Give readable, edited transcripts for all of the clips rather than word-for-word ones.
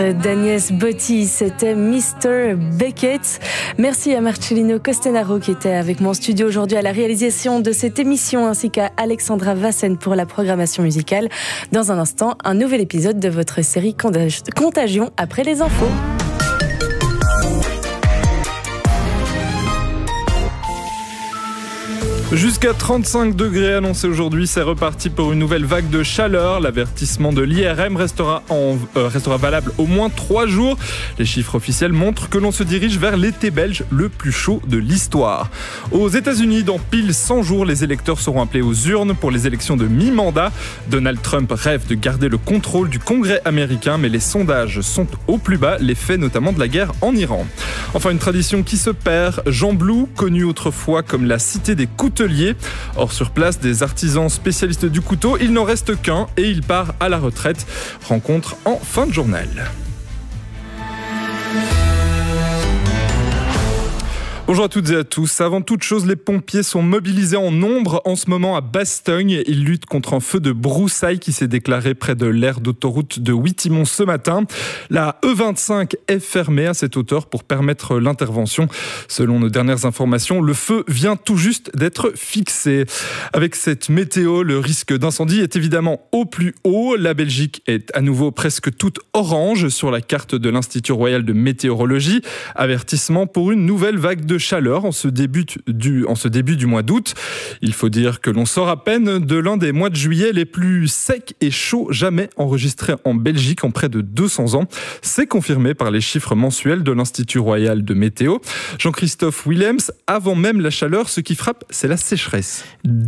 d'Agnès Botti, c'était Mr. Beckett. Merci à Marcellino Costenaro qui était avec moi en studio aujourd'hui à la réalisation de cette émission, ainsi qu'à Alexandra Vassen pour la programmation musicale. Dans un instant, un nouvel épisode de votre série Contagion après les infos. Jusqu'à 35 degrés annoncés aujourd'hui, c'est reparti pour une nouvelle vague de chaleur. L'avertissement de l'IRM restera valable au moins 3 jours. Les chiffres officiels montrent que l'on se dirige vers l'été belge le plus chaud de l'histoire. Aux États-Unis, dans pile 100 jours, les électeurs seront appelés aux urnes pour les élections de mi-mandat. Donald Trump rêve de garder le contrôle du Congrès américain, mais les sondages sont au plus bas, l'effet notamment de la guerre en Iran. Enfin, une tradition qui se perd. Jean Blou, connu autrefois comme la cité des couteliers. Or, sur place, des artisans spécialistes du couteau, il n'en reste qu'un et il part à la retraite. Rencontre en fin de journal. Bonjour à toutes et à tous. Avant toute chose, les pompiers sont mobilisés en nombre en ce moment à Bastogne. Ils luttent contre un feu de broussailles qui s'est déclaré près de l'aire d'autoroute de Wittimont ce matin. La E25 est fermée à cette hauteur pour permettre l'intervention. Selon nos dernières informations, le feu vient tout juste d'être fixé. Avec cette météo, le risque d'incendie est évidemment au plus haut. La Belgique est à nouveau presque toute orange sur la carte de l'Institut royal de météorologie. Avertissement pour une nouvelle vague de chaleur en ce début du mois d'août. Il faut dire que l'on sort à peine de l'un des mois de juillet les plus secs et chauds jamais enregistrés en Belgique en près de 200 ans. C'est confirmé par les chiffres mensuels de l'Institut royal de météo. Jean-Christophe Willems, avant même la chaleur, ce qui frappe, c'est la sécheresse.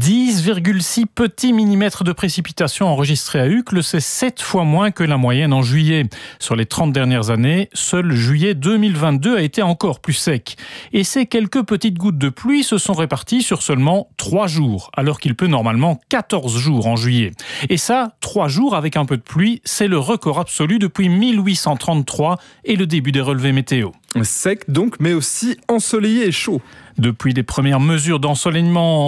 10,6 petits millimètres de précipitations enregistrés à Uccle, c'est 7 fois moins que la moyenne en juillet. Sur les 30 dernières années, seul juillet 2022 a été encore plus sec. Et ces quelques petites gouttes de pluie se sont réparties sur seulement 3 jours, alors qu'il pleut normalement 14 jours en juillet. Et ça, 3 jours avec un peu de pluie, c'est le record absolu depuis 1833 et le début des relevés météo. Sec donc, mais aussi ensoleillé et chaud. Depuis les premières mesures d'ensoleillement en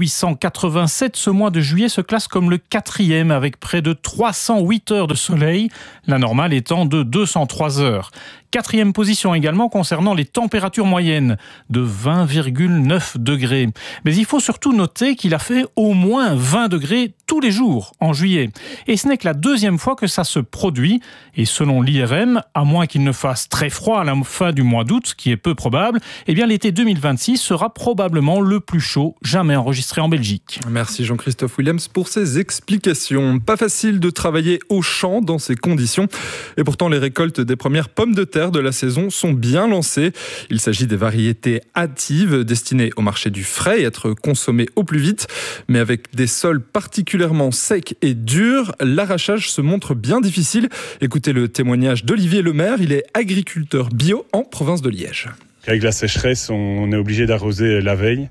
1887, ce mois de juillet se classe comme le 4e avec près de 308 heures de soleil, la normale étant de 203 heures. 4e position également concernant les températures moyennes, de 20,9 degrés. Mais il faut surtout noter qu'il a fait au moins 20 degrés tous les jours en juillet. Et ce n'est que la 2e fois que ça se produit. Et selon l'IRM, à moins qu'il ne fasse très froid à la fin du mois d'août, ce qui est peu probable, eh bien l'été 2026 sera probablement le plus chaud jamais enregistré en Belgique. Merci Jean-Christophe Willems pour ces explications. Pas facile de travailler au champ dans ces conditions. Et pourtant, les récoltes des premières pommes de terre de la saison sont bien lancées. Il s'agit des variétés hâtives destinées au marché du frais et être consommées au plus vite. Mais avec des sols particulièrement secs et durs, l'arrachage se montre bien difficile. Écoutez le témoignage d'Olivier Lemaire. Il est agriculteur bio en province de Liège. Avec la sécheresse, on est obligé d'arroser la veille,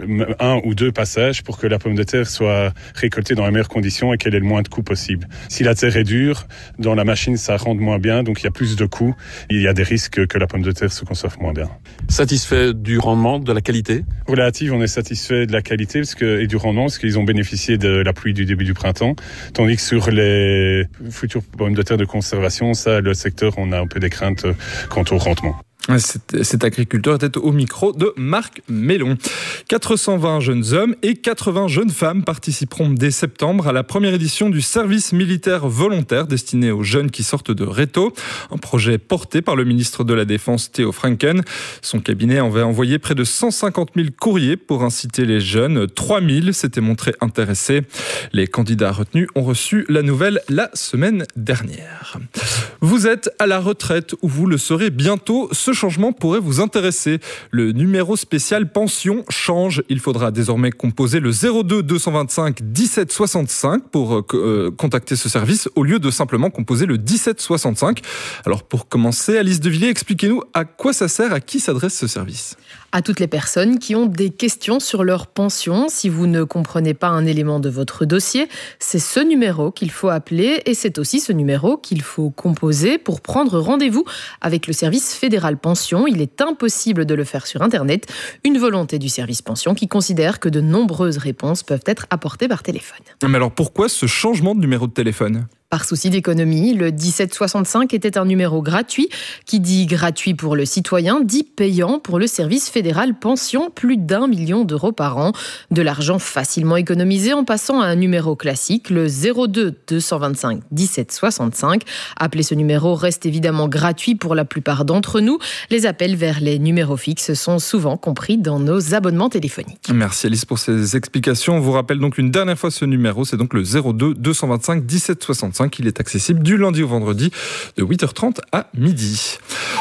1 ou 2 passages pour que la pomme de terre soit récoltée dans les meilleures conditions et qu'elle ait le moins de coups possible. Si la terre est dure, dans la machine, ça rentre moins bien, donc il y a plus de coups. Il y a des risques que la pomme de terre se conserve moins bien. Satisfait du rendement, de la qualité ? Relative, on est satisfait de la qualité et du rendement parce qu'ils ont bénéficié de la pluie du début du printemps. Tandis que sur les futures pommes de terre de conservation, ça, le secteur, on a un peu des craintes quant au rendement. Cet agriculteur était au micro de Marc Mélon. 420 jeunes hommes et 80 jeunes femmes participeront dès septembre à la première édition du service militaire volontaire destiné aux jeunes qui sortent de Rétaux. Un projet porté par le ministre de la Défense Theo Franken. Son cabinet avait envoyé près de 150 000 courriers pour inciter les jeunes. 3 000 s'étaient montrés intéressés. Les candidats retenus ont reçu la nouvelle la semaine dernière. Vous êtes à la retraite ou vous le serez bientôt. Ce changement pourrait vous intéresser. Le numéro spécial pension change. Il faudra désormais composer le 02 225 17 65 pour contacter ce service au lieu de simplement composer le 17 65. Alors pour commencer, Alice Devilliers, expliquez-nous à quoi ça sert, à qui s'adresse ce service ? À toutes les personnes qui ont des questions sur leur pension. Si vous ne comprenez pas un élément de votre dossier, c'est ce numéro qu'il faut appeler et c'est aussi ce numéro qu'il faut composer pour prendre rendez-vous avec le service fédéral pension. Il est impossible de le faire sur Internet. Une volonté du service pension qui considère que de nombreuses réponses peuvent être apportées par téléphone. Mais alors pourquoi ce changement de numéro de téléphone ? Par souci d'économie, le 1765 était un numéro gratuit. Qui dit gratuit pour le citoyen, dit payant pour le service fédéral pension, plus d'1 million d'euros par an. De l'argent facilement économisé en passant à un numéro classique, le 02 225 17 65. Appeler ce numéro reste évidemment gratuit pour la plupart d'entre nous. Les appels vers les numéros fixes sont souvent compris dans nos abonnements téléphoniques. Merci Alice pour ces explications. On vous rappelle donc une dernière fois ce numéro, c'est donc le 02 225 17 65. Il est accessible du lundi au vendredi de 8h30 à midi.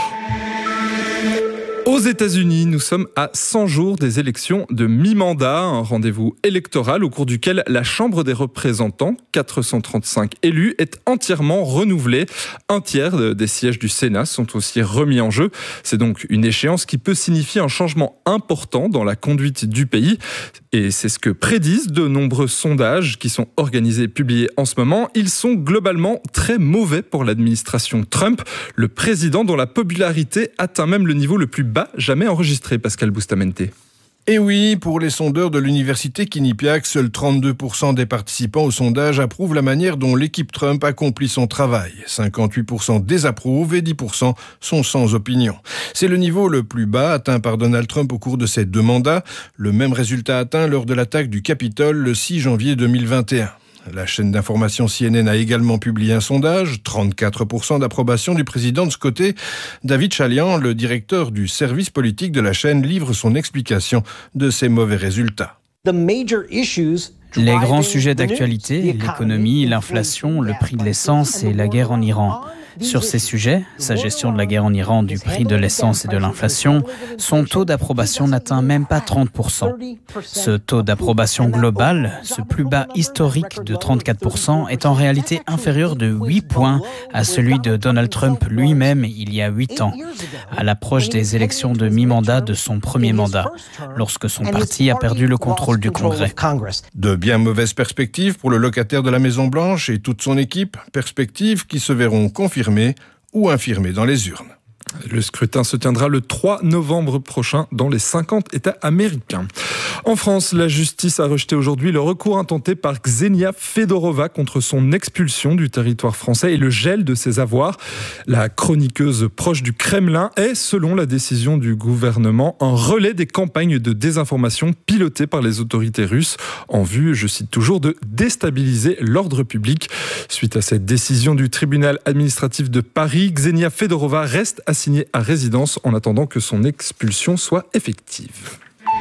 Aux États-Unis, nous sommes à 100 jours des élections de mi-mandat, un rendez-vous électoral au cours duquel la Chambre des représentants, 435 élus, est entièrement renouvelée. Un tiers des sièges du Sénat sont aussi remis en jeu. C'est donc une échéance qui peut signifier un changement important dans la conduite du pays. Et c'est ce que prédisent de nombreux sondages qui sont organisés et publiés en ce moment. Ils sont globalement très mauvais pour l'administration Trump, le président dont la popularité atteint même le niveau le plus bas jamais enregistré, Pascal Bustamante. Et oui, pour les sondeurs de l'université Quinnipiac, seuls 32% des participants au sondage approuvent la manière dont l'équipe Trump accomplit son travail. 58% désapprouvent et 10% sont sans opinion. C'est le niveau le plus bas atteint par Donald Trump au cours de ses 2 mandats. Le même résultat atteint lors de l'attaque du Capitole le 6 janvier 2021. La chaîne d'information CNN a également publié un sondage, 34% d'approbation du président de ce côté. David Chalian, le directeur du service politique de la chaîne, livre son explication de ces mauvais résultats. Les grands sujets d'actualité, l'économie, l'inflation, le prix de l'essence et la guerre en Iran. Sur ces sujets, sa gestion de la guerre en Iran, du prix de l'essence et de l'inflation, son taux d'approbation n'atteint même pas 30%. Ce taux d'approbation global, ce plus bas historique de 34%, est en réalité inférieur de 8 points à celui de Donald Trump lui-même il y a 8 ans, à l'approche des élections de mi-mandat de son premier mandat, lorsque son parti a perdu le contrôle du Congrès. De bien mauvaises perspectives pour le locataire de la Maison-Blanche et toute son équipe, perspectives qui se verront confirmées ou infirmées dans les urnes. Le scrutin se tiendra le 3 novembre prochain dans les 50 États américains. En France, la justice a rejeté aujourd'hui le recours intenté par Ksenia Fedorova contre son expulsion du territoire français et le gel de ses avoirs. La chroniqueuse proche du Kremlin est, selon la décision du gouvernement, un relais des campagnes de désinformation pilotées par les autorités russes en vue, je cite toujours, de déstabiliser l'ordre public. Suite à cette décision du tribunal administratif de Paris, Ksenia Fedorova reste assignée à résidence en attendant que son expulsion soit effective.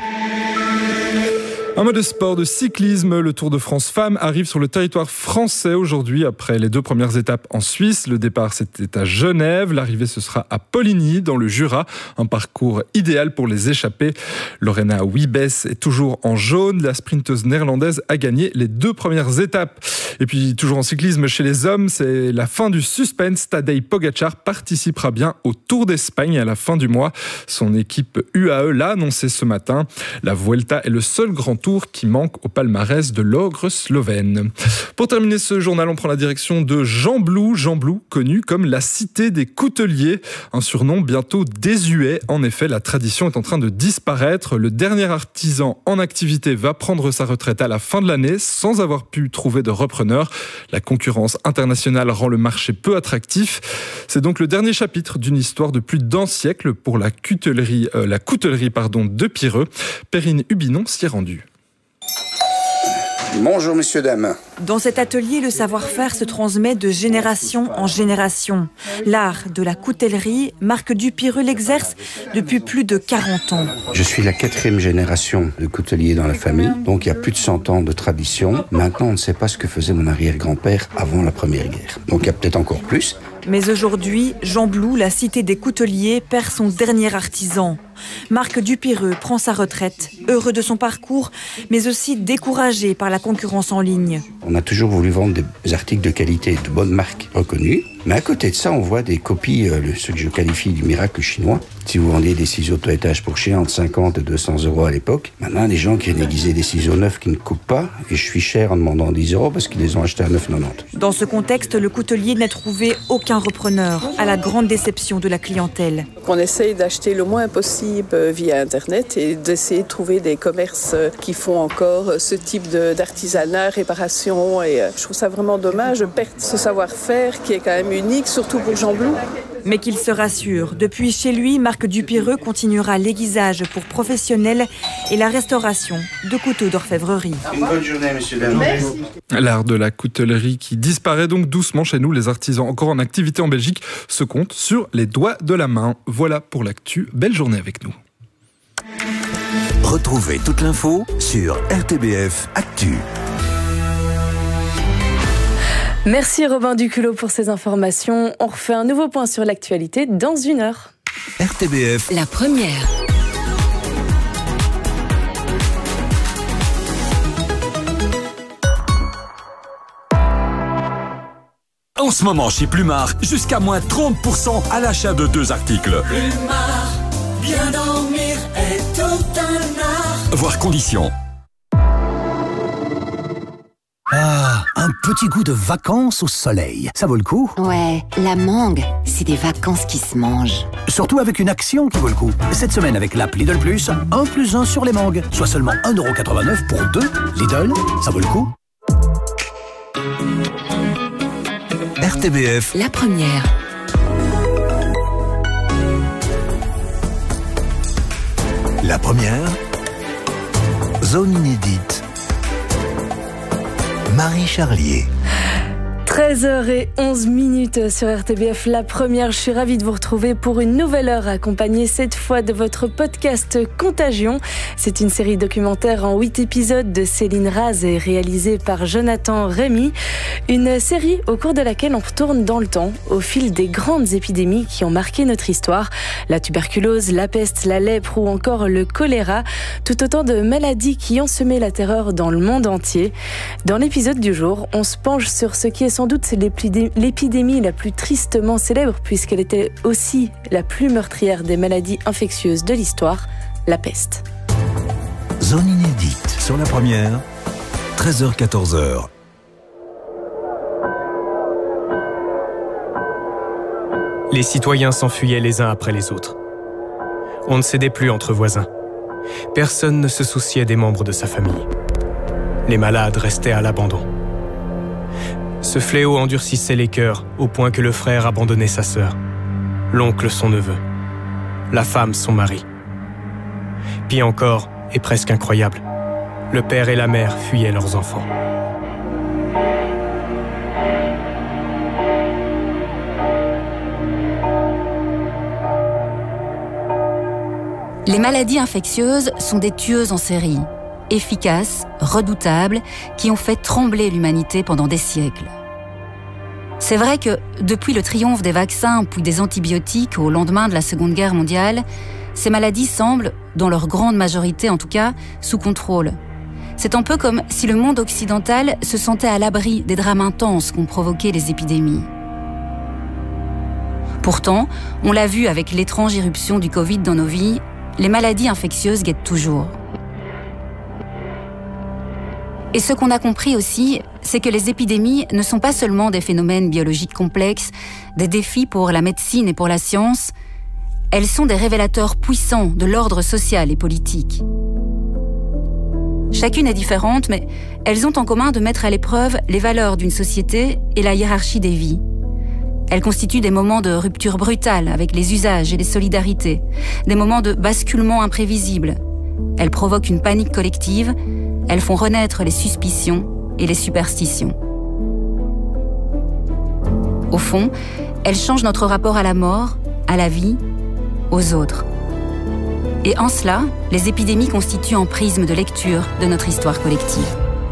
Un mot de sport, de cyclisme, le Tour de France Femmes arrive sur le territoire français aujourd'hui après les 2 premières étapes en Suisse. Le départ c'était à Genève, l'arrivée ce sera à Poligny dans le Jura, un parcours idéal pour les échappés. Lorena Wiebes est toujours en jaune, la sprinteuse néerlandaise a gagné les 2 premières étapes. Et puis toujours en cyclisme chez les hommes, c'est la fin du suspense. Tadej Pogačar participera bien au Tour d'Espagne à la fin du mois. Son équipe UAE l'a annoncé ce matin. La Vuelta est le seul grand tour qui manque au palmarès de l'ogre slovène. Pour terminer ce journal, on prend la direction de Gembloux, connu comme la cité des couteliers, un surnom bientôt désuet. En effet, la tradition est en train de disparaître. Le dernier artisan en activité va prendre sa retraite à la fin de l'année sans avoir pu trouver de repreneur. La concurrence internationale rend le marché peu attractif. C'est donc le dernier chapitre d'une histoire de plus d'1 siècle pour la coutellerie de Pireux. Perrine Hubinon s'y est rendue. Bonjour messieurs, dames. Dans cet atelier, le savoir-faire se transmet de génération en génération. L'art de la coutellerie, Marc Dupireux l'exerce depuis plus de 40 ans. Je suis la 4e génération de coutelier dans la famille, donc il y a plus de 100 ans de tradition. Maintenant, on ne sait pas ce que faisait mon arrière-grand-père avant la Première Guerre. Donc il y a peut-être encore plus. Mais aujourd'hui, Gembloux, la cité des couteliers, perd son dernier artisan. Marc Dupireux prend sa retraite, heureux de son parcours, mais aussi découragé par la concurrence en ligne. On a toujours voulu vendre des articles de qualité, de bonnes marques reconnues. Mais à côté de ça, on voit des copies, ce que je qualifie du miracle chinois. Si vous vendiez des ciseaux toilettage pour chien entre 50 et 200 euros à l'époque, maintenant, les gens qui viennent aiguiser des ciseaux neufs qui ne coupent pas, et je suis cher en demandant 10 euros parce qu'ils les ont achetés à 9,90. Dans ce contexte, le coutelier n'a trouvé aucun repreneur, à la grande déception de la clientèle. On essaye d'acheter le moins possible possible via Internet et d'essayer de trouver des commerces qui font encore ce type d'artisanat, réparation. Et je trouve ça vraiment dommage de perdre ce savoir-faire qui est quand même unique, surtout pour Jean Blou. Mais qu'il se rassure, depuis chez lui, Marc Dupireux continuera l'aiguisage pour professionnels et la restauration de couteaux d'orfèvrerie. Une bonne journée, messieurs, dames. L'art de la coutellerie qui disparaît donc doucement chez nous. Les artisans encore en activité en Belgique se comptent sur les doigts de la main. Voilà pour l'actu. Belle journée avec nous. Retrouvez toute l'info sur RTBF Actu. Merci Robin Duculot pour ces informations. On refait un nouveau point sur l'actualité dans 1 heure. RTBF. La première. En ce moment chez Plumard, jusqu'à moins 30% à l'achat de 2 articles. Plumard, bien dormir est tout un art. Voir conditions. Ah, un petit goût de vacances au soleil. Ça vaut le coup? Ouais, la mangue, c'est des vacances qui se mangent. Surtout avec une action qui vaut le coup. Cette semaine avec l'app Lidl Plus, 1 + 1 sur les mangues. Soit seulement 1,89 € pour 2. Lidl, ça vaut le coup. RTBF. La première. La première. Zone inédite. Marie Charlier. 13h11 sur RTBF, la première. Je suis ravie de vous retrouver pour une nouvelle heure accompagnée cette fois de votre podcast Contagion. C'est une série documentaire en 8 épisodes de Céline Raz et réalisée par Jonathan Rémy. Une série au cours de laquelle on retourne dans le temps au fil des grandes épidémies qui ont marqué notre histoire. La tuberculose, la peste, la lèpre ou encore le choléra. Tout autant de maladies qui ont semé la terreur dans le monde entier. Dans l'épisode du jour, on se penche sur ce qui est sans doute l'épidémie la plus tristement célèbre puisqu'elle était aussi la plus meurtrière des maladies infectieuses de l'histoire, la peste. Zone inédite sur la première, 13h-14h. Les citoyens s'enfuyaient les uns après les autres. On ne s'aidait plus entre voisins. Personne ne se souciait des membres de sa famille. Les malades restaient à l'abandon. Ce fléau endurcissait les cœurs au point que le frère abandonnait sa sœur, l'oncle son neveu, la femme son mari. Pis encore, et presque incroyable, le père et la mère fuyaient leurs enfants. Les maladies infectieuses sont des tueuses en série, efficaces, redoutables, qui ont fait trembler l'humanité pendant des siècles. C'est vrai que, depuis le triomphe des vaccins puis des antibiotiques au lendemain de la Seconde Guerre mondiale, ces maladies semblent, dans leur grande majorité en tout cas, sous contrôle. C'est un peu comme si le monde occidental se sentait à l'abri des drames intenses qu'ont provoqué les épidémies. Pourtant, on l'a vu avec l'étrange irruption du Covid dans nos vies, les maladies infectieuses guettent toujours. Et ce qu'on a compris aussi, c'est que les épidémies ne sont pas seulement des phénomènes biologiques complexes, des défis pour la médecine et pour la science, elles sont des révélateurs puissants de l'ordre social et politique. Chacune est différente, mais elles ont en commun de mettre à l'épreuve les valeurs d'une société et la hiérarchie des vies. Elles constituent des moments de rupture brutale avec les usages et les solidarités, des moments de basculement imprévisible. Elles provoquent une panique collective, elles font renaître les suspicions et les superstitions. Au fond, elles changent notre rapport à la mort, à la vie, aux autres. Et en cela, les épidémies constituent un prisme de lecture de notre histoire collective.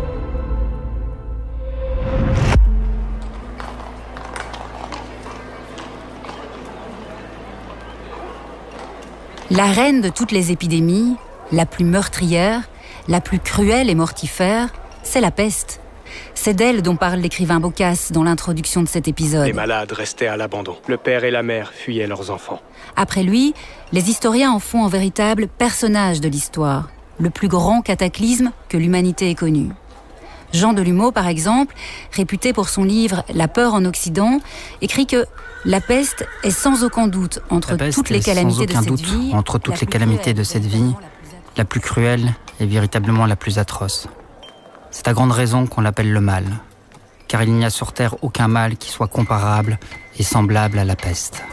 La reine de toutes les épidémies, la plus meurtrière, la plus cruelle et mortifère, c'est la peste. C'est d'elle dont parle l'écrivain Boccace dans l'introduction de cet épisode. Les malades restaient à l'abandon. Le père et la mère fuyaient leurs enfants. Après lui, les historiens en font un véritable personnage de l'histoire, le plus grand cataclysme que l'humanité ait connu. Jean Delumeau, par exemple, réputé pour son livre « La peur en Occident », écrit que la peste est sans aucun doute entre toutes les calamités de cette vie, la plus cruelle et véritablement la plus atroce. C'est à grande raison qu'on l'appelle le mal, car il n'y a sur Terre aucun mal qui soit comparable et semblable à la peste.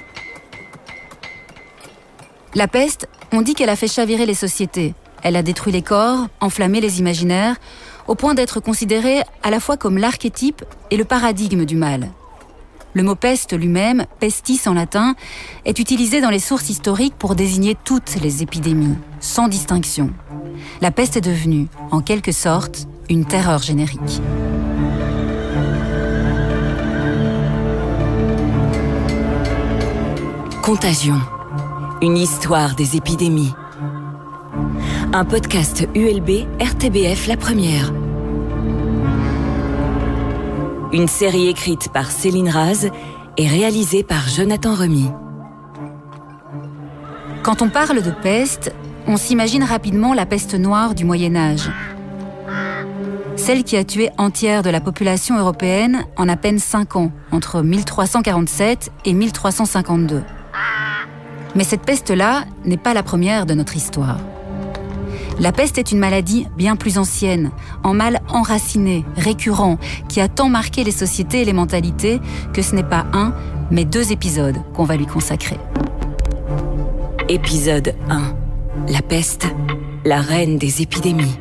La peste, on dit qu'elle a fait chavirer les sociétés. Elle a détruit les corps, enflammé les imaginaires, au point d'être considérée à la fois comme l'archétype et le paradigme du mal. Le mot peste lui-même, pestis en latin, est utilisé dans les sources historiques pour désigner toutes les épidémies, sans distinction. La peste est devenue, en quelque sorte, une terreur générique. Contagion, une histoire des épidémies. Un podcast ULB RTBF La Première. Une série écrite par Céline Raz et réalisée par Jonathan Remy. Quand on parle de peste, on s'imagine rapidement la peste noire du Moyen-Âge. Celle qui a tué un tiers de la population européenne en à peine 5 ans, entre 1347 et 1352. Mais cette peste-là n'est pas la première de notre histoire. La peste est une maladie bien plus ancienne, un mal enraciné, récurrent, qui a tant marqué les sociétés et les mentalités que ce n'est pas un, mais 2 épisodes qu'on va lui consacrer. Épisode 1. La peste, la reine des épidémies.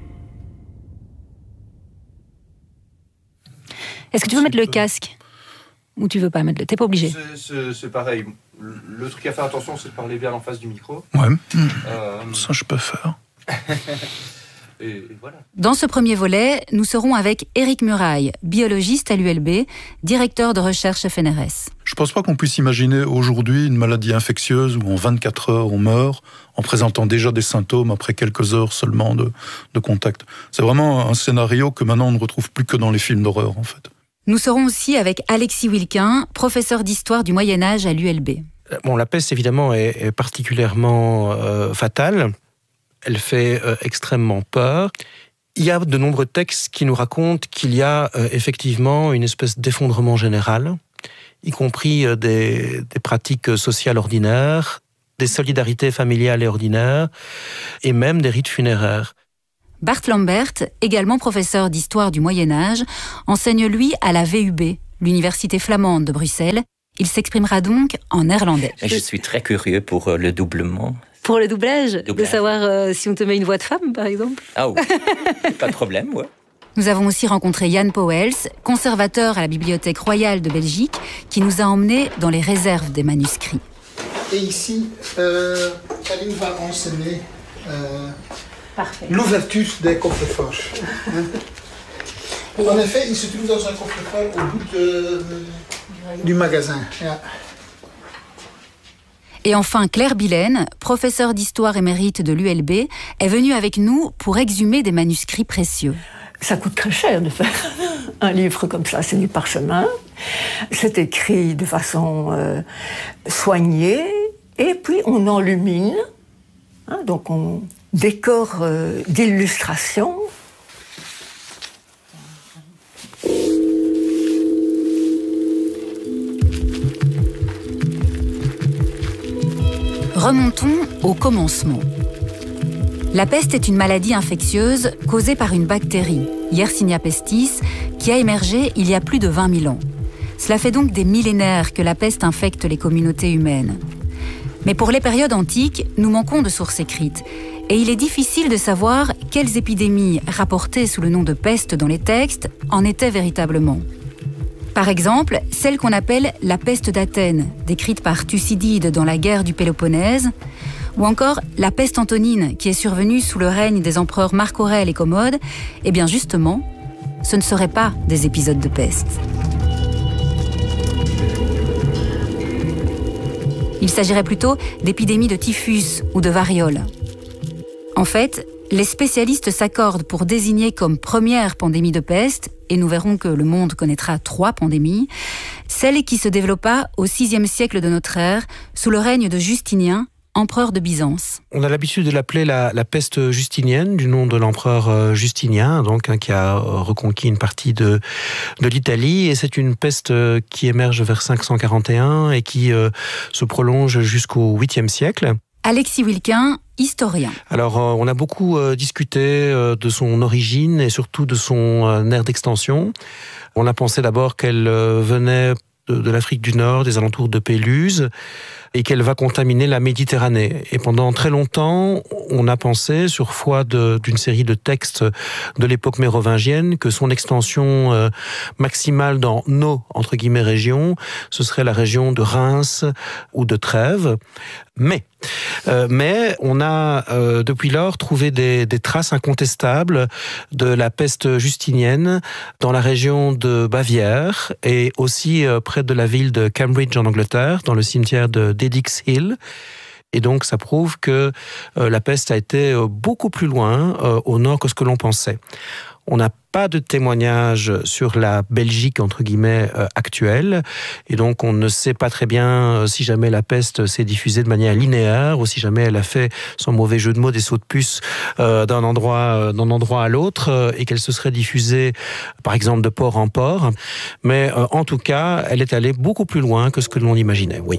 Est-ce que tu veux mettre le casque ? Ou tu veux pas mettre le... T'es pas obligé. C'est pareil. Le truc à faire attention, c'est de parler bien en face du micro. Ouais, ça je peux faire. Et voilà. Dans ce premier volet, nous serons avec Éric Muraille, biologiste à l'ULB, directeur de recherche FNRS. Je pense pas qu'on puisse imaginer aujourd'hui une maladie infectieuse où en 24 heures on meurt en présentant déjà des symptômes après quelques heures seulement de contact. C'est vraiment un scénario que maintenant on ne retrouve plus que dans les films d'horreur en fait. Nous serons aussi avec Alexis Wilquin, professeur d'histoire du Moyen-Âge à l'ULB. Bon, la peste évidemment est particulièrement fatale. Elle fait extrêmement peur. Il y a de nombreux textes qui nous racontent qu'il y a effectivement une espèce d'effondrement général, y compris des pratiques sociales ordinaires, des solidarités familiales et ordinaires, et même des rites funéraires. Bart Lambert, également professeur d'histoire du Moyen-Âge, enseigne lui à la VUB, l'université flamande de Bruxelles. Il s'exprimera donc en néerlandais. Je suis très curieux pour le doublement. Pour le doublage. De savoir si on te met une voix de femme, par exemple. Ah oui, pas de problème, ouais. Nous avons aussi rencontré Jan Pauwels, conservateur à la Bibliothèque royale de Belgique, qui nous a emmenés dans les réserves des manuscrits. Et ici, Kaline va enseigner l'ouverture des coffres-forts. En effet, il se trouve dans un coffre-fort au bout du magasin. Yeah. Et enfin, Claire Bilaine, professeure d'histoire émérite de l'ULB, est venue avec nous pour exhumer des manuscrits précieux. Ça coûte très cher de faire un livre comme ça, c'est du parchemin. C'est écrit de façon soignée, et puis on enlumine, donc on décore d'illustrations. Remontons au commencement. La peste est une maladie infectieuse causée par une bactérie, Yersinia pestis, qui a émergé il y a plus de 20 000 ans. Cela fait donc des millénaires que la peste infecte les communautés humaines. Mais pour les périodes antiques, nous manquons de sources écrites. Et il est difficile de savoir quelles épidémies rapportées sous le nom de peste dans les textes en étaient véritablement. Par exemple, celle qu'on appelle la peste d'Athènes, décrite par Thucydide dans la guerre du Péloponnèse, ou encore la peste antonine, qui est survenue sous le règne des empereurs Marc Aurèle et Commode, eh bien justement, ce ne seraient pas des épisodes de peste. Il s'agirait plutôt d'épidémies de typhus ou de variole. En fait, les spécialistes s'accordent pour désigner comme première pandémie de peste, et nous verrons que le monde connaîtra 3 pandémies, celle qui se développa au VIe siècle de notre ère, sous le règne de Justinien, empereur de Byzance. On a l'habitude de l'appeler la peste justinienne, du nom de l'empereur Justinien, donc qui a reconquis une partie de l'Italie. Et c'est une peste qui émerge vers 541 et qui se prolonge jusqu'au 8e siècle. Alexis Wilquin, historien. Alors, on a beaucoup discuté de son origine et surtout de son aire d'extension. On a pensé d'abord qu'elle venait de l'Afrique du Nord, des alentours de Péluse, et qu'elle va contaminer la Méditerranée. Et pendant très longtemps, on a pensé, sur foi d'une série de textes de l'époque mérovingienne, que son extension maximale dans nos, entre guillemets, régions, ce serait la région de Reims ou de Trèves. Mais on a depuis lors trouvé des traces incontestables de la peste justinienne dans la région de Bavière et aussi près de la ville de Cambridge en Angleterre, dans le cimetière de Dedix Hill. Et donc ça prouve que la peste a été beaucoup plus loin au nord que ce que l'on pensait. On n'a pas de témoignages sur la Belgique, entre guillemets, actuelle. Et donc, on ne sait pas très bien si jamais la peste s'est diffusée de manière linéaire ou si jamais elle a fait, sans mauvais jeu de mots, des sauts de puce d'un endroit à l'autre et qu'elle se serait diffusée, par exemple, de port en port. Mais en tout cas, elle est allée beaucoup plus loin que ce que l'on imaginait, oui.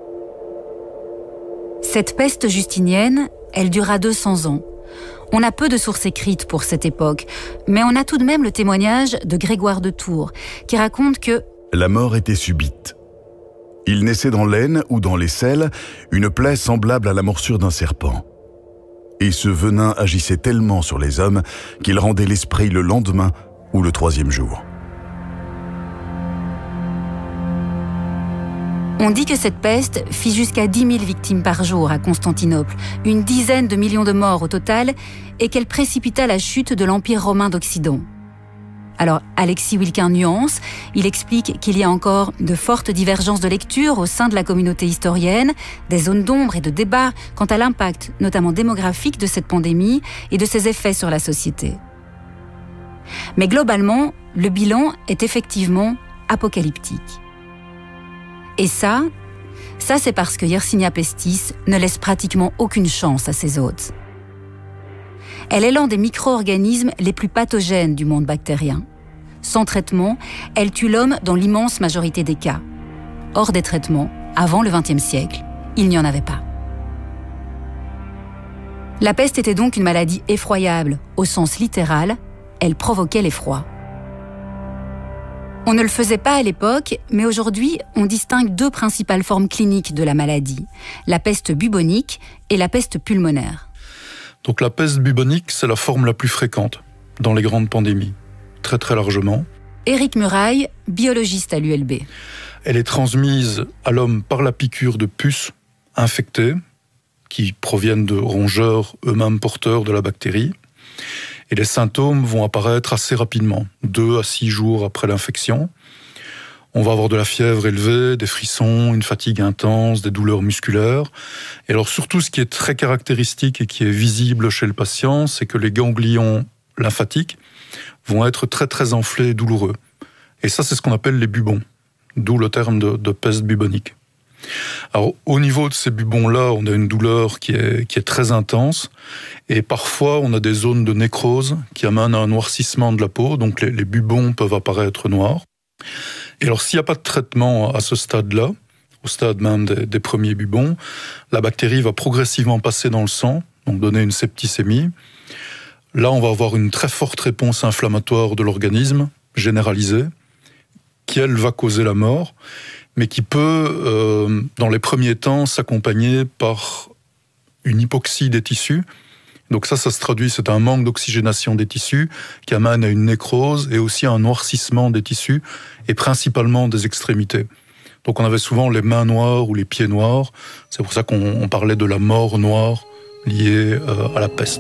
Cette peste justinienne, elle dura 200 ans. On a peu de sources écrites pour cette époque, mais on a tout de même le témoignage de Grégoire de Tours, qui raconte que la mort était subite. Il naissait dans l'aine ou dans les selles une plaie semblable à la morsure d'un serpent. Et ce venin agissait tellement sur les hommes qu'il rendait l'esprit le lendemain ou le 3e jour. On dit que cette peste fit jusqu'à 10 000 victimes par jour à Constantinople, une dizaine de millions de morts au total, et qu'elle précipita la chute de l'Empire romain d'Occident. Alors, Alexis Wilquin nuance, il explique qu'il y a encore de fortes divergences de lecture au sein de la communauté historienne, des zones d'ombre et de débat quant à l'impact, notamment démographique, de cette pandémie et de ses effets sur la société. Mais globalement, le bilan est effectivement apocalyptique. Et ça c'est parce que Yersinia pestis ne laisse pratiquement aucune chance à ses hôtes. Elle est l'un des micro-organismes les plus pathogènes du monde bactérien. Sans traitement, elle tue l'homme dans l'immense majorité des cas. Hors des traitements, avant le XXe siècle, il n'y en avait pas. La peste était donc une maladie effroyable, au sens littéral, elle provoquait l'effroi. On ne le faisait pas à l'époque, mais aujourd'hui, on distingue 2 principales formes cliniques de la maladie, la peste bubonique et la peste pulmonaire. Donc la peste bubonique, c'est la forme la plus fréquente dans les grandes pandémies, très très largement. Éric Muraille, biologiste à l'ULB. Elle est transmise à l'homme par la piqûre de puces infectées, qui proviennent de rongeurs eux-mêmes porteurs de la bactérie. Et les symptômes vont apparaître assez rapidement, 2 à 6 jours après l'infection. On va avoir de la fièvre élevée, des frissons, une fatigue intense, des douleurs musculaires. Et alors surtout, ce qui est très caractéristique et qui est visible chez le patient, c'est que les ganglions lymphatiques vont être très très enflés et douloureux. Et ça, c'est ce qu'on appelle les bubons, d'où le terme de peste bubonique. Alors, au niveau de ces bubons-là, on a une douleur qui est très intense et parfois on a des zones de nécrose qui amènent à un noircissement de la peau, donc les bubons peuvent apparaître noirs. Et alors, s'il n'y a pas de traitement à ce stade-là, au stade même des premiers bubons, la bactérie va progressivement passer dans le sang, donc donner une septicémie. Là, on va avoir une très forte réponse inflammatoire de l'organisme, généralisée, qui, elle, va causer la mort, mais qui peut, dans les premiers temps, s'accompagner par une hypoxie des tissus. Donc ça se traduit, c'est un manque d'oxygénation des tissus qui amène à une nécrose et aussi à un noircissement des tissus, et principalement des extrémités. Donc on avait souvent les mains noires ou les pieds noirs. C'est pour ça qu'on parlait de la mort noire liée à la peste.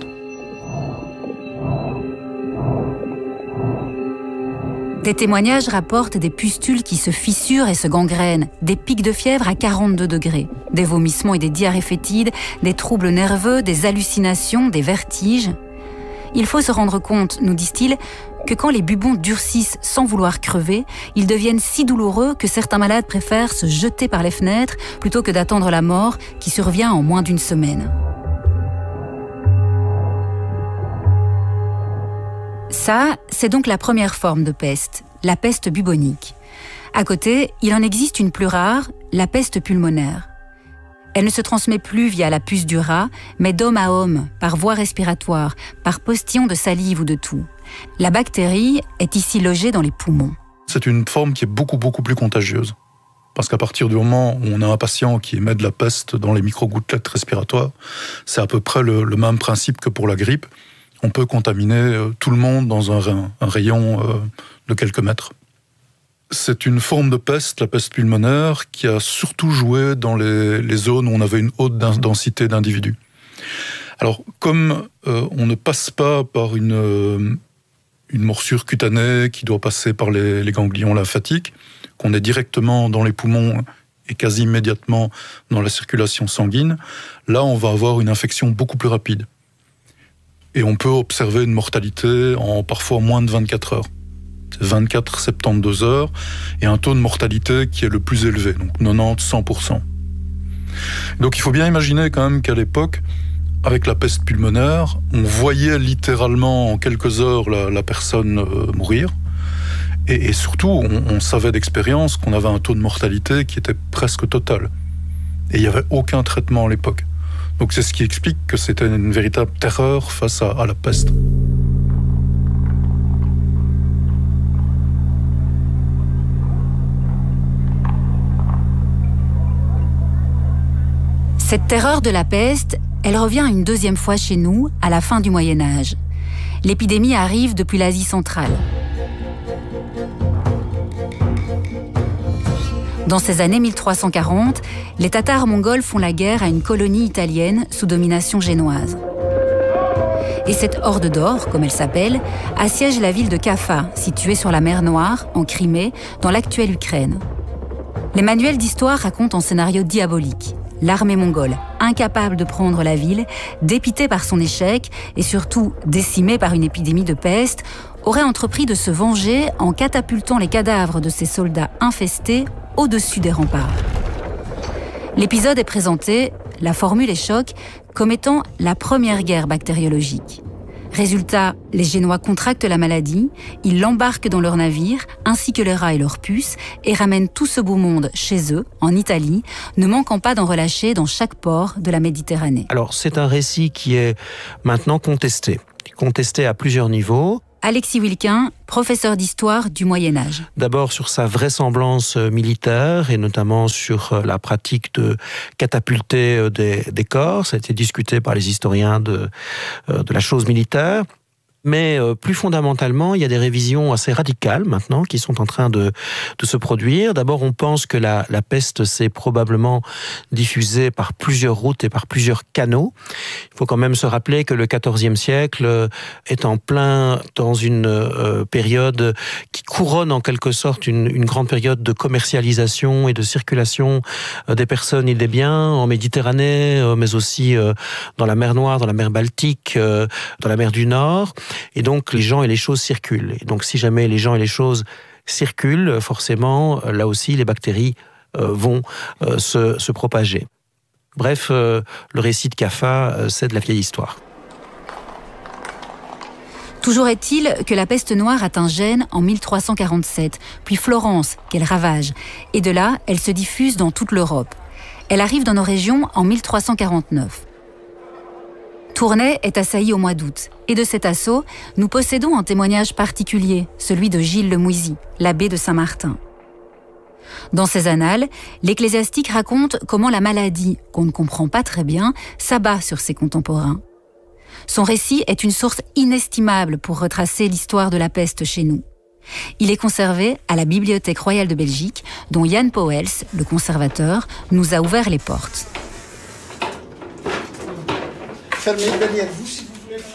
Des témoignages rapportent des pustules qui se fissurent et se gangrènent, des pics de fièvre à 42 degrés, des vomissements et des diarrhées fétides, des troubles nerveux, des hallucinations, des vertiges. Il faut se rendre compte, nous disent-ils, que quand les bubons durcissent sans vouloir crever, ils deviennent si douloureux que certains malades préfèrent se jeter par les fenêtres plutôt que d'attendre la mort qui survient en moins d'1 semaine. Ça, c'est donc la première forme de peste, la peste bubonique. À côté, il en existe une plus rare, la peste pulmonaire. Elle ne se transmet plus via la puce du rat, mais d'homme à homme, par voie respiratoire, par postillon de salive ou de toux. La bactérie est ici logée dans les poumons. C'est une forme qui est beaucoup plus contagieuse. Parce qu'à partir du moment où on a un patient qui émet de la peste dans les micro-gouttelettes respiratoires, c'est à peu près le même principe que pour la grippe. On peut contaminer tout le monde dans un rayon de quelques mètres. C'est une forme de peste, la peste pulmonaire, qui a surtout joué dans les zones où on avait une haute densité d'individus. Alors, comme on ne passe pas par une morsure cutanée qui doit passer par les ganglions lymphatiques, qu'on est directement dans les poumons et quasi immédiatement dans la circulation sanguine, là, on va avoir une infection beaucoup plus rapide. Et on peut observer une mortalité en parfois moins de 24 heures. 24-72 heures, et un taux de mortalité qui est le plus élevé, donc 90-100%. Donc il faut bien imaginer quand même qu'à l'époque, avec la peste pulmonaire, on voyait littéralement en quelques heures la personne mourir, et surtout on savait d'expérience qu'on avait un taux de mortalité qui était presque total. Et il n'y avait aucun traitement à l'époque. Donc c'est ce qui explique que c'était une véritable terreur face à la peste. Cette terreur de la peste, elle revient une deuxième fois chez nous, à la fin du Moyen-Âge. L'épidémie arrive depuis l'Asie centrale. Dans ces années 1340, les Tatars mongols font la guerre à une colonie italienne sous domination génoise. Et cette horde d'or, comme elle s'appelle, assiège la ville de Kaffa, située sur la mer Noire, en Crimée, dans l'actuelle Ukraine. Les manuels d'histoire racontent un scénario diabolique. L'armée mongole, incapable de prendre la ville, dépitée par son échec et surtout décimée par une épidémie de peste, aurait entrepris de se venger en catapultant les cadavres de ses soldats infestés au-dessus des remparts. L'épisode est présenté, la formule est choc, comme étant la première guerre bactériologique. Résultat, les Génois contractent la maladie, ils l'embarquent dans leur navire, ainsi que les rats et leurs puces, et ramènent tout ce beau monde chez eux, en Italie, ne manquant pas d'en relâcher dans chaque port de la Méditerranée. Alors, c'est un récit qui est maintenant contesté à plusieurs niveaux. Alexis Wilquin, professeur d'histoire du Moyen-Âge. D'abord sur sa vraisemblance militaire et notamment sur la pratique de catapulter des corps. Ça a été discuté par les historiens de la chose militaire. Mais plus fondamentalement, il y a des révisions assez radicales maintenant qui sont en train de se produire. D'abord, on pense que la peste s'est probablement diffusée par plusieurs routes et par plusieurs canaux. Il faut quand même se rappeler que le XIVe siècle est en plein dans une période qui couronne en quelque sorte une grande période de commercialisation et de circulation des personnes et des biens en Méditerranée, mais aussi dans la mer Noire, dans la mer Baltique, dans la mer du Nord. Et donc, les gens et les choses circulent. Et donc, si jamais les gens et les choses circulent, forcément, là aussi, les bactéries vont se propager. Bref, le récit de Kaffa, c'est de la vieille histoire. Toujours est-il que la peste noire atteint Gênes en 1347, puis Florence, qu'elle ravage. Et de là, elle se diffuse dans toute l'Europe. Elle arrive dans nos régions en 1349. Tournai est assailli au mois d'août. Et de cet assaut, nous possédons un témoignage particulier, celui de Gilles Le Mouisy, l'abbé de Saint-Martin. Dans ses annales, l'ecclésiastique raconte comment la maladie, qu'on ne comprend pas très bien, s'abat sur ses contemporains. Son récit est une source inestimable pour retracer l'histoire de la peste chez nous. Il est conservé à la Bibliothèque royale de Belgique, dont Jan Pauwels, le conservateur, nous a ouvert les portes. Fermez derrière vous, s'il vous plaît.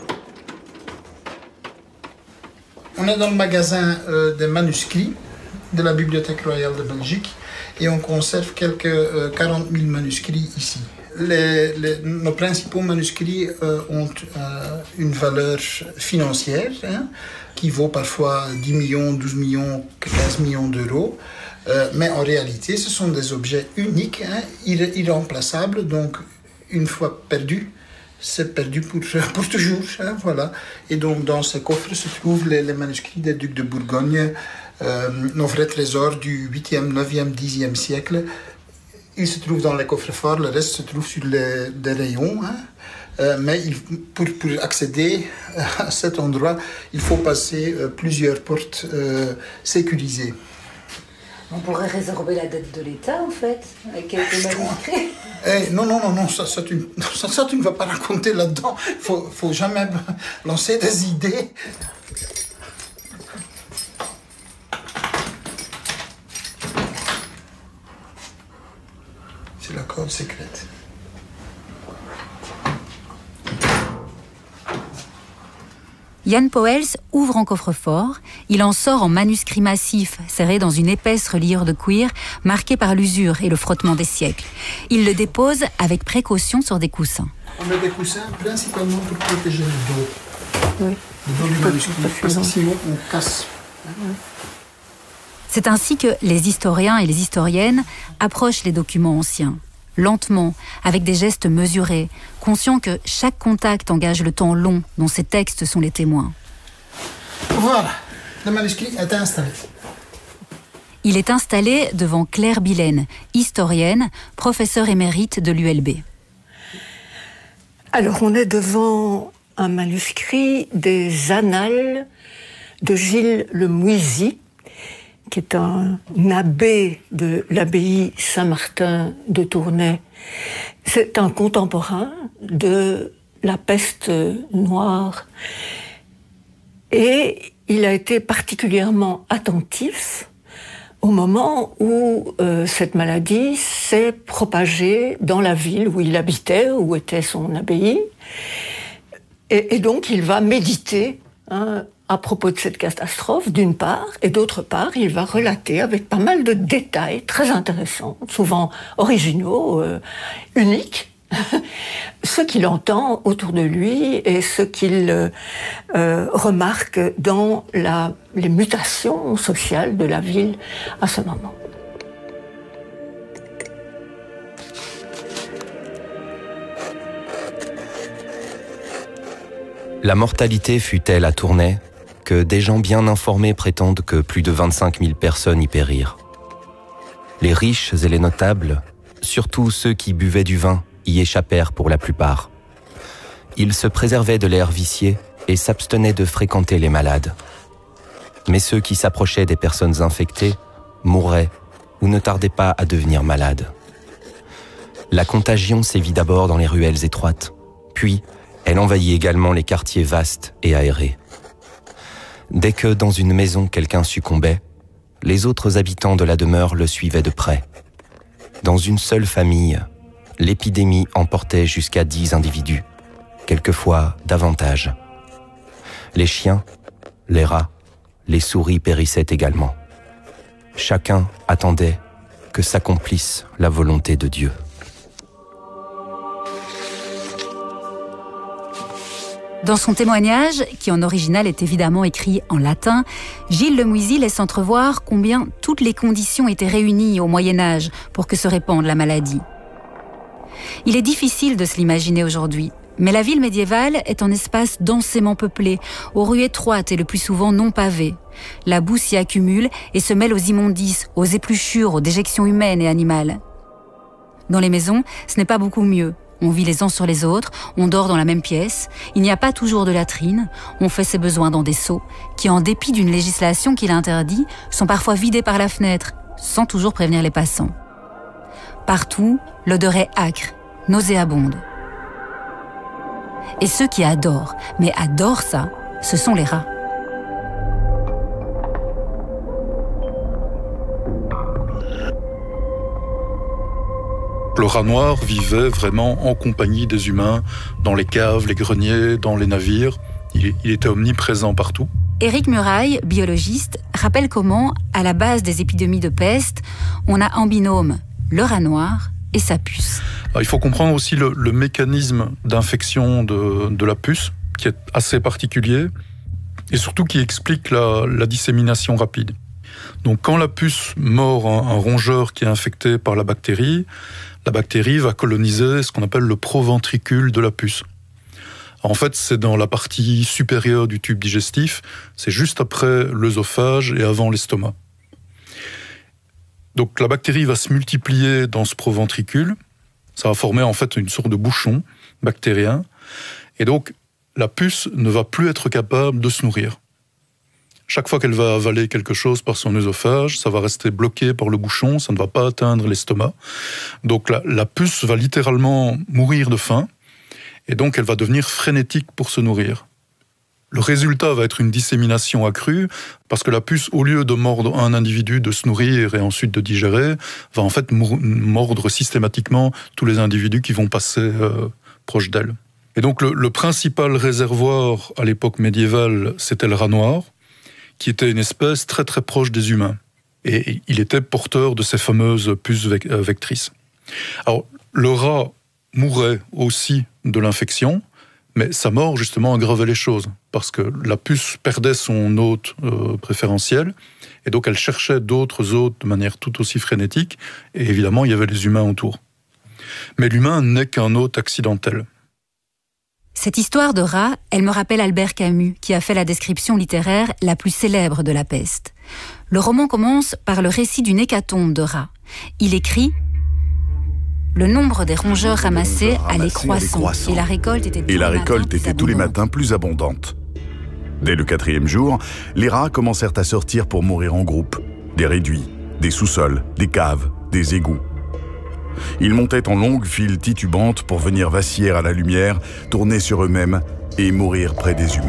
On est dans le magasin des manuscrits de la Bibliothèque royale de Belgique et on conserve quelques 40 000 manuscrits ici. Nos principaux manuscrits ont une valeur financière qui vaut parfois 10 millions, 12 millions, 15 millions d'euros. Mais en réalité, ce sont des objets uniques, irremplaçables, donc une fois perdus, c'est perdu pour toujours. Voilà. Et donc dans ce coffre se trouvent les manuscrits des ducs de Bourgogne, nos vrais trésors du 8e, 9e, 10e siècle. Ils se trouvent dans les coffres forts, le reste se trouve sur des rayons. Mais pour accéder à cet endroit, il faut passer plusieurs portes sécurisées. On pourrait résorber la dette de l'État, en fait, avec quelques manuscrits. Non, ça tu ne vas pas raconter là-dedans. Faut jamais lancer des idées. C'est la code secrète. Jan Poels ouvre un coffre-fort, il en sort en manuscrit massif, serré dans une épaisse reliure de cuir, marquée par l'usure et le frottement des siècles. Il le dépose avec précaution sur des coussins. On met des coussins principalement pour protéger le dos. Oui. Le dos du manuscrit, parce que sinon on casse. C'est ainsi que les historiens et les historiennes approchent les documents anciens. Lentement, avec des gestes mesurés, conscients que chaque contact engage le temps long dont ces textes sont les témoins. Voilà, le manuscrit est installé. Il est installé devant Claire Bilène, historienne, professeure émérite de l'ULB. Alors, on est devant un manuscrit des Annales de Gilles Le Muisy, qui est un abbé de l'abbaye Saint-Martin de Tournai. C'est un contemporain de la peste noire. Et il a été particulièrement attentif au moment où cette maladie s'est propagée dans la ville où il habitait, où était son abbaye. Et donc il va méditer à propos de cette catastrophe, d'une part, et d'autre part, il va relater avec pas mal de détails très intéressants, souvent originaux, uniques, ce qu'il entend autour de lui et ce qu'il remarque dans les mutations sociales de la ville à ce moment. La mortalité fut telle à Tournai que des gens bien informés prétendent que plus de 25 000 personnes y périrent. Les riches et les notables, surtout ceux qui buvaient du vin, y échappèrent pour la plupart. Ils se préservaient de l'air vicié et s'abstenaient de fréquenter les malades. Mais ceux qui s'approchaient des personnes infectées mouraient ou ne tardaient pas à devenir malades. La contagion sévit d'abord dans les ruelles étroites, puis elle envahit également les quartiers vastes et aérés. Dès que dans une maison quelqu'un succombait, les autres habitants de la demeure le suivaient de près. Dans une seule famille, l'épidémie emportait jusqu'à 10 individus, quelquefois davantage. Les chiens, les rats, les souris périssaient également. Chacun attendait que s'accomplisse la volonté de Dieu. Dans son témoignage, qui en original est évidemment écrit en latin, Gilles Le Muisy laisse entrevoir combien toutes les conditions étaient réunies au Moyen-Âge pour que se répande la maladie. Il est difficile de se l'imaginer aujourd'hui, mais la ville médiévale est un espace densément peuplé, aux rues étroites et le plus souvent non pavées. La boue s'y accumule et se mêle aux immondices, aux épluchures, aux déjections humaines et animales. Dans les maisons, ce n'est pas beaucoup mieux. On vit les uns sur les autres, on dort dans la même pièce, il n'y a pas toujours de latrine, on fait ses besoins dans des seaux, qui en dépit d'une législation qui l'interdit, sont parfois vidés par la fenêtre, sans toujours prévenir les passants. Partout, l'odeur est âcre, nauséabonde. Et ceux qui adorent, mais adorent ça, ce sont les rats. Le rat noir vivait vraiment en compagnie des humains, dans les caves, les greniers, dans les navires. Il était omniprésent partout. Éric Muraille, biologiste, rappelle comment, à la base des épidémies de peste, on a en binôme le rat noir et sa puce. Alors, il faut comprendre aussi le mécanisme d'infection de la puce, qui est assez particulier, et surtout qui explique la dissémination rapide. Donc quand la puce mord un rongeur qui est infecté par la bactérie va coloniser ce qu'on appelle le proventricule de la puce. En fait, c'est dans la partie supérieure du tube digestif, c'est juste après l'œsophage et avant l'estomac. Donc la bactérie va se multiplier dans ce proventricule, ça va former en fait une sorte de bouchon bactérien, et donc la puce ne va plus être capable de se nourrir. Chaque fois qu'elle va avaler quelque chose par son œsophage, ça va rester bloqué par le bouchon, ça ne va pas atteindre l'estomac. Donc la puce va littéralement mourir de faim, et donc elle va devenir frénétique pour se nourrir. Le résultat va être une dissémination accrue, parce que la puce, au lieu de mordre un individu, de se nourrir et ensuite de digérer, va en fait mordre systématiquement tous les individus qui vont passer proche d'elle. Et donc le principal réservoir à l'époque médiévale, c'était le rat noir, qui était une espèce très très proche des humains. Et il était porteur de ces fameuses puces vectrices. Alors, le rat mourait aussi de l'infection, mais sa mort, justement, aggravait les choses, parce que la puce perdait son hôte préférentiel, et donc elle cherchait d'autres hôtes de manière tout aussi frénétique, et évidemment, il y avait les humains autour. Mais l'humain n'est qu'un hôte accidentel. Cette histoire de rat, elle me rappelle Albert Camus, qui a fait la description littéraire la plus célèbre de la peste. Le roman commence par le récit d'une hécatombe de rats. Il écrit « Le nombre des rongeurs ramassés allait croissant, et la récolte était tous les matins plus abondante. Dès le 4e jour, les rats commencèrent à sortir pour mourir en groupe. Des réduits, des sous-sols, des caves, des égouts. Ils montaient en longues files titubantes pour venir vaciller à la lumière, tourner sur eux-mêmes et mourir près des humains. »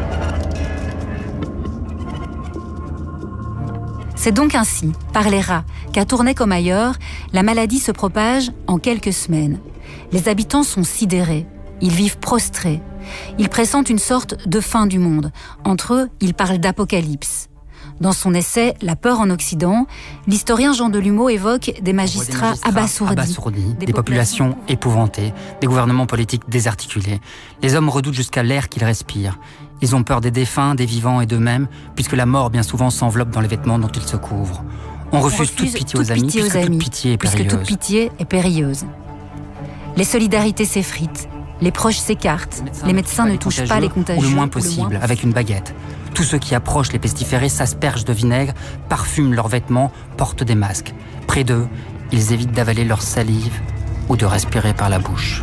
C'est donc ainsi, par les rats, qu'à Tournai comme ailleurs, la maladie se propage en quelques semaines. Les habitants sont sidérés, ils vivent prostrés. Ils pressentent une sorte de fin du monde. Entre eux, ils parlent d'apocalypse. Dans son essai « La peur en Occident », l'historien Jean Delumeau évoque des magistrats abasourdis, des populations épouvantées, des gouvernements politiques désarticulés. Les hommes redoutent jusqu'à l'air qu'ils respirent. Ils ont peur des défunts, des vivants et d'eux-mêmes, puisque la mort bien souvent s'enveloppe dans les vêtements dont ils se couvrent. On refuse toute pitié aux amis, puisque toute pitié est périlleuse. Les solidarités s'effritent, les proches s'écartent, les médecins ne touchent pas les contagieux. Ou le moins possible, avec une baguette. Tous ceux qui approchent les pestiférés s'aspergent de vinaigre, parfument leurs vêtements, portent des masques. Près d'eux, ils évitent d'avaler leur salive ou de respirer par la bouche.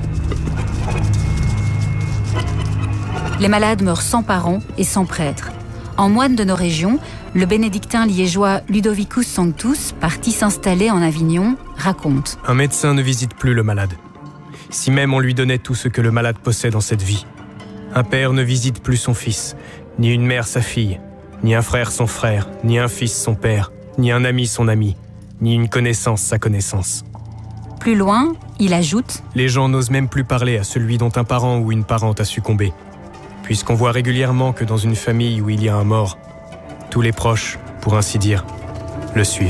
Les malades meurent sans parents et sans prêtres. En moine de nos régions, le bénédictin liégeois Ludovicus Sanctus, parti s'installer en Avignon, raconte. Un médecin ne visite plus le malade. Si même on lui donnait tout ce que le malade possède dans cette vie. Un père ne visite plus son fils, ni une mère sa fille, ni un frère son frère, ni un fils son père, ni un ami son ami, ni une connaissance sa connaissance. Plus loin, il ajoute « Les gens n'osent même plus parler à celui dont un parent ou une parente a succombé, puisqu'on voit régulièrement que dans une famille où il y a un mort, tous les proches, pour ainsi dire, le suivent. »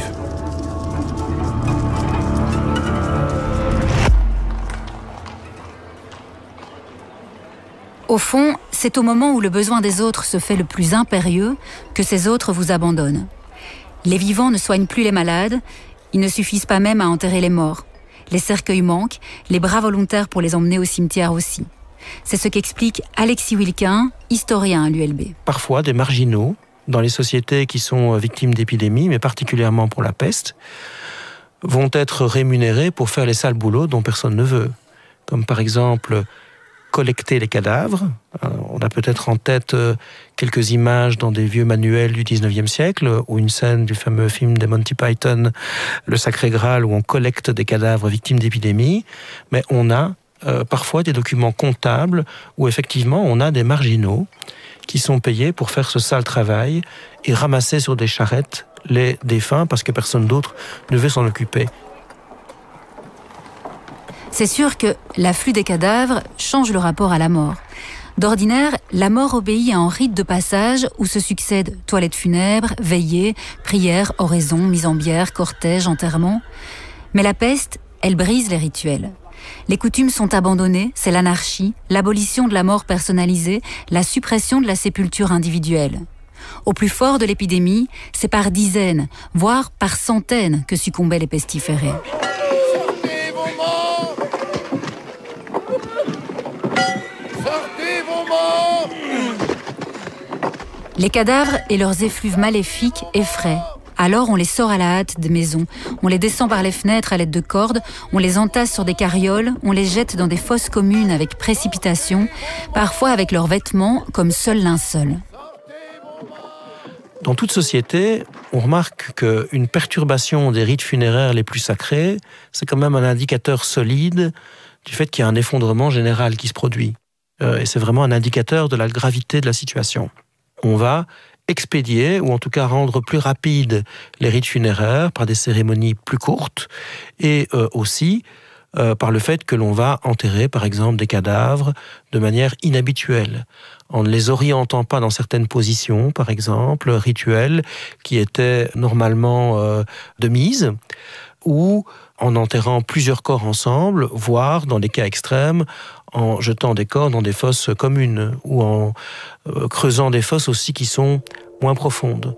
Au fond, c'est au moment où le besoin des autres se fait le plus impérieux que ces autres vous abandonnent. Les vivants ne soignent plus les malades, ils ne suffisent pas même à enterrer les morts. Les cercueils manquent, les bras volontaires pour les emmener au cimetière aussi. C'est ce qu'explique Alexis Wilquin, historien à l'ULB. Parfois, des marginaux, dans les sociétés qui sont victimes d'épidémies, mais particulièrement pour la peste, vont être rémunérés pour faire les sales boulots dont personne ne veut. Comme par exemple collecter les cadavres. On a peut-être en tête quelques images dans des vieux manuels du 19e siècle, ou une scène du fameux film des Monty Python, Le Sacré Graal, où on collecte des cadavres victimes d'épidémies. Mais on a parfois des documents comptables où effectivement on a des marginaux qui sont payés pour faire ce sale travail et ramasser sur des charrettes les défunts parce que personne d'autre ne veut s'en occuper. C'est sûr que l'afflux des cadavres change le rapport à la mort. D'ordinaire, la mort obéit à un rite de passage où se succèdent toilettes funèbres, veillées, prières, oraisons, mise en bière, cortège, enterrement. Mais la peste, elle brise les rituels. Les coutumes sont abandonnées, c'est l'anarchie, l'abolition de la mort personnalisée, la suppression de la sépulture individuelle. Au plus fort de l'épidémie, c'est par dizaines, voire par centaines que succombaient les pestiférés. Sortez vos morts! Sortez vos morts! Les cadavres et leurs effluves maléfiques effraient. Alors on les sort à la hâte des maisons, on les descend par les fenêtres à l'aide de cordes, on les entasse sur des carrioles, on les jette dans des fosses communes avec précipitation, parfois avec leurs vêtements comme seul linceul. Dans toute société, on remarque qu'une perturbation des rites funéraires les plus sacrés, c'est quand même un indicateur solide du fait qu'il y a un effondrement général qui se produit. Et c'est vraiment un indicateur de la gravité de la situation. On va expédier, ou en tout cas rendre plus rapides les rites funéraires par des cérémonies plus courtes, et aussi par le fait que l'on va enterrer, par exemple, des cadavres de manière inhabituelle, en ne les orientant pas dans certaines positions, par exemple, rituelles, qui étaient normalement de mise, ou en enterrant plusieurs corps ensemble, voire, dans des cas extrêmes, en jetant des corps dans des fosses communes, ou en creusant des fosses aussi qui sont moins profondes.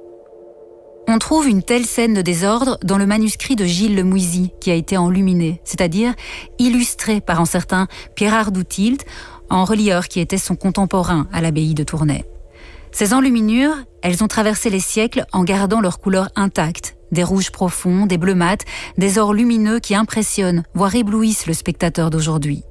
On trouve une telle scène de désordre dans le manuscrit de Gilles Le Mouisy, qui a été enluminé, c'est-à-dire illustré par un certain Pierre Doutilt, un relieur qui était son contemporain à l'abbaye de Tournai. Ces enluminures, elles ont traversé les siècles en gardant leur couleur intacte, des rouges profonds, des bleus mats, des ors lumineux qui impressionnent, voire éblouissent le spectateur d'aujourd'hui.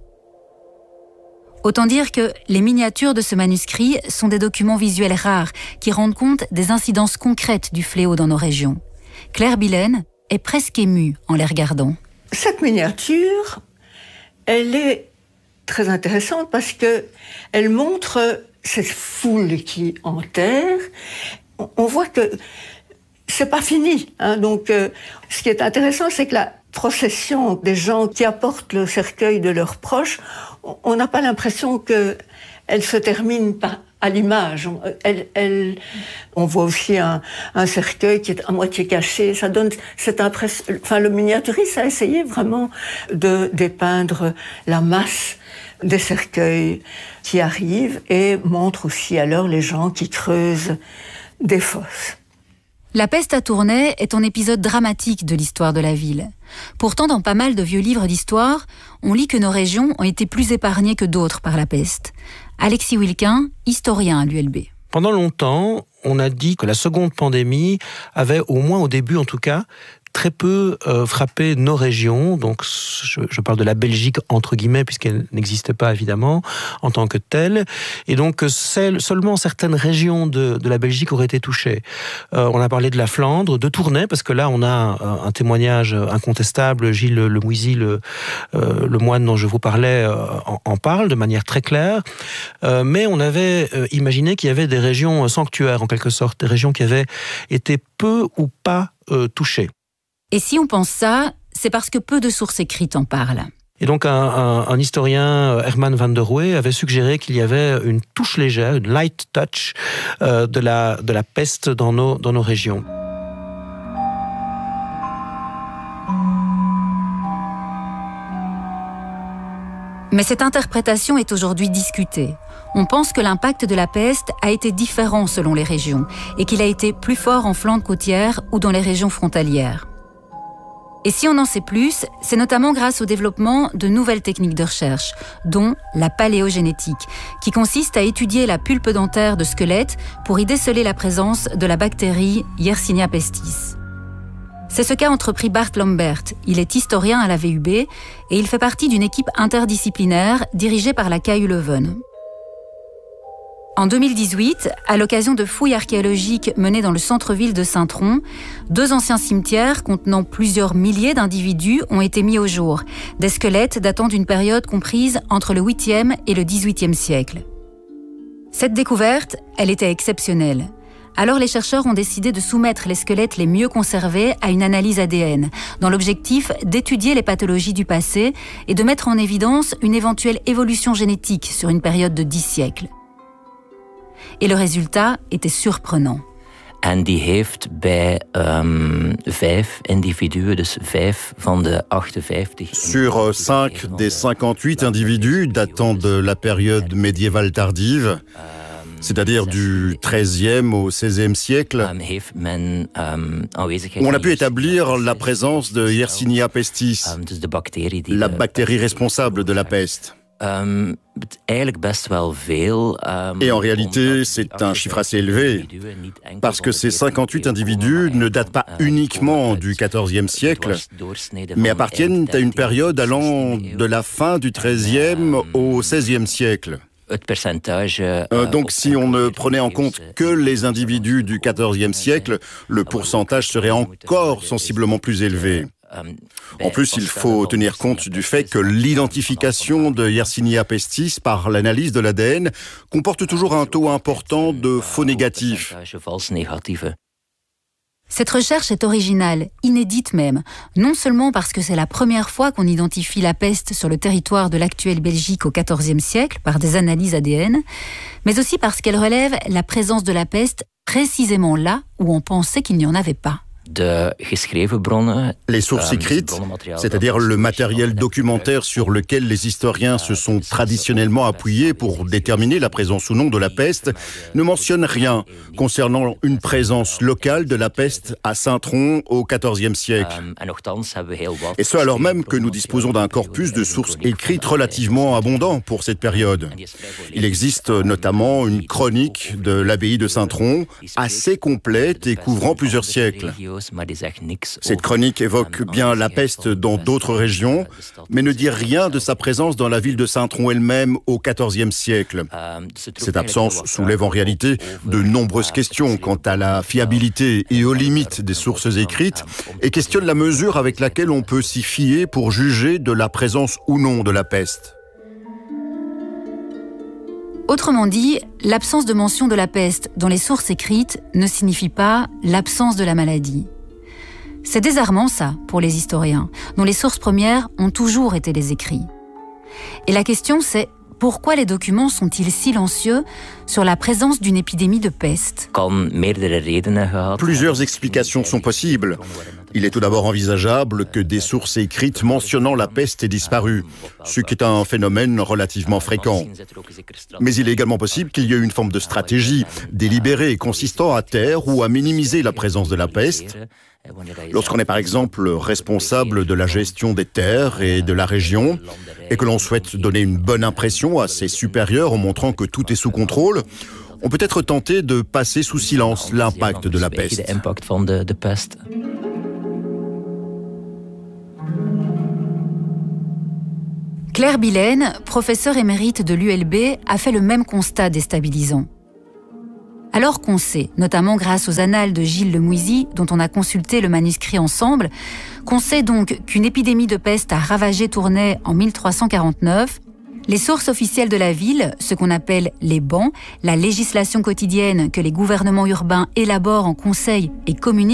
Autant dire que les miniatures de ce manuscrit sont des documents visuels rares qui rendent compte des incidences concrètes du fléau dans nos régions. Claire Billen est presque émue en les regardant. Cette miniature, elle est très intéressante parce qu'elle montre cette foule qui enterre. On voit que c'est pas fini. Donc, ce qui est intéressant, c'est que la procession des gens qui apportent le cercueil de leurs proches, on n'a pas l'impression qu'elle se termine à l'image. On voit aussi un cercueil qui est à moitié caché. Ça donne cette impression. Enfin, le miniaturiste a essayé vraiment de dépeindre la masse des cercueils qui arrivent et montre aussi alors les gens qui creusent des fosses. La peste à Tournai est un épisode dramatique de l'histoire de la ville. Pourtant, dans pas mal de vieux livres d'histoire, on lit que nos régions ont été plus épargnées que d'autres par la peste. Alexis Wilquin, historien à l'ULB. Pendant longtemps, on a dit que la seconde pandémie avait, au moins au début en tout cas, très peu frappé nos régions, donc je parle de la Belgique entre guillemets puisqu'elle n'existe pas évidemment en tant que telle, et donc seulement certaines régions de la Belgique auraient été touchées. On a parlé de la Flandre, de Tournai, parce que là on a un témoignage incontestable, Gilles Le Mouisy, le moine dont je vous parlais, en parle de manière très claire, mais on avait imaginé qu'il y avait des régions sanctuaires en quelque sorte, des régions qui avaient été peu ou pas touchées. Et si on pense ça, c'est parce que peu de sources écrites en parlent. Et donc un historien, Herman van der Rohe, avait suggéré qu'il y avait une touche légère, une light touch de la peste dans nos régions. Mais cette interprétation est aujourd'hui discutée. On pense que l'impact de la peste a été différent selon les régions et qu'il a été plus fort en Flandre côtière ou dans les régions frontalières. Et si on en sait plus, c'est notamment grâce au développement de nouvelles techniques de recherche, dont la paléogénétique, qui consiste à étudier la pulpe dentaire de squelettes pour y déceler la présence de la bactérie Yersinia pestis. C'est ce qu'a entrepris Bart Lambert. Il est historien à la VUB et il fait partie d'une équipe interdisciplinaire dirigée par la KU Leuven. En 2018, à l'occasion de fouilles archéologiques menées dans le centre-ville de Saint-Tron, 2 anciens cimetières contenant plusieurs milliers d'individus ont été mis au jour, des squelettes datant d'une période comprise entre le 8e et le 18e siècle. Cette découverte, elle était exceptionnelle. Alors les chercheurs ont décidé de soumettre les squelettes les mieux conservés à une analyse ADN, dans l'objectif d'étudier les pathologies du passé et de mettre en évidence une éventuelle évolution génétique sur une période de 10 siècles. Et le résultat était surprenant. En die heeft bij 5 individuen, dus 5 van de 58... Sur 5 des 58 individus datant de la période médiévale tardive, c'est-à-dire du XIIIe au XVIe siècle, on a pu établir la présence de Yersinia pestis, la bactérie responsable de la peste. Et en réalité, c'est un chiffre assez élevé, parce que ces 58 individus ne datent pas uniquement du XIVe siècle, mais appartiennent à une période allant de la fin du XIIIe au XVIe siècle. Donc si on ne prenait en compte que les individus du XIVe siècle, le pourcentage serait encore sensiblement plus élevé. En plus, il faut tenir compte du fait que l'identification de Yersinia pestis par l'analyse de l'ADN comporte toujours un taux important de faux négatifs. Cette recherche est originale, inédite même, non seulement parce que c'est la première fois qu'on identifie la peste sur le territoire de l'actuelle Belgique au XIVe siècle par des analyses ADN, mais aussi parce qu'elle relève la présence de la peste précisément là où on pensait qu'il n'y en avait pas. Les sources écrites, c'est-à-dire le matériel documentaire sur lequel les historiens se sont traditionnellement appuyés pour déterminer la présence ou non de la peste, ne mentionnent rien concernant une présence locale de la peste à Saint-Trond au XIVe siècle. Et ce alors même que nous disposons d'un corpus de sources écrites relativement abondant pour cette période. Il existe notamment une chronique de l'abbaye de Saint-Trond, assez complète et couvrant plusieurs siècles. Cette chronique évoque bien la peste dans d'autres régions, mais ne dit rien de sa présence dans la ville de Saint-Trond elle-même au XIVe siècle. Cette absence soulève en réalité de nombreuses questions quant à la fiabilité et aux limites des sources écrites et questionne la mesure avec laquelle on peut s'y fier pour juger de la présence ou non de la peste. Autrement dit, l'absence de mention de la peste dans les sources écrites ne signifie pas l'absence de la maladie. C'est désarmant ça, pour les historiens, dont les sources premières ont toujours été les écrits. Et la question c'est, pourquoi les documents sont-ils silencieux sur la présence d'une épidémie de peste ? Plusieurs explications sont possibles. Il est tout d'abord envisageable que des sources écrites mentionnant la peste aient disparu, ce qui est un phénomène relativement fréquent. Mais il est également possible qu'il y ait une forme de stratégie délibérée consistant à taire ou à minimiser la présence de la peste. Lorsqu'on est par exemple responsable de la gestion des terres et de la région et que l'on souhaite donner une bonne impression à ses supérieurs en montrant que tout est sous contrôle, on peut être tenté de passer sous silence l'impact de la peste. Claire Bilaine, professeure émérite de l'ULB, a fait le même constat déstabilisant. Alors qu'on sait, notamment grâce aux annales de Gilles Lemouisy, dont on a consulté le manuscrit ensemble, qu'on sait donc qu'une épidémie de peste a ravagé Tournai en 1349, les sources officielles de la ville, ce qu'on appelle les bans, la législation quotidienne que les gouvernements urbains élaborent en conseil et communiquent